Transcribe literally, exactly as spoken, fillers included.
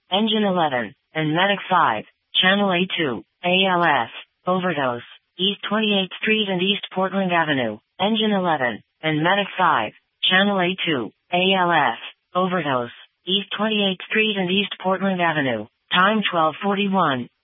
Engine eleven, and Medic five, Channel A two, A L S, overdose, East twenty-eighth Street and East Portland Avenue. Engine eleven, and Medic five, Channel A two, A L S, overdose, East twenty-eighth Street and East Portland Avenue. Time twelve forty-one.